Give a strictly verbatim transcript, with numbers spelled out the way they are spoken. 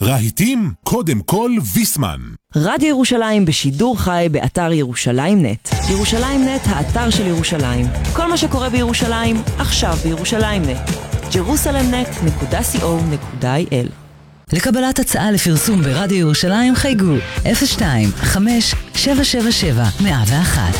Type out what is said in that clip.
רהיטים, קודם כל ויסמן. רדיו ירושלים בשידור חי באתר ירושלים נט. ירושלים נט, האתר של ירושלים. כל מה שקורה בירושלים, עכשיו בירושלים נט. ג'רוסלם נט נקודה סי או נקודה איי אל. לקבלת הצעה לפרסום ברדיו ירושלים חייגו אפס שתיים חמש שבע שבע שבע מאה ואחת.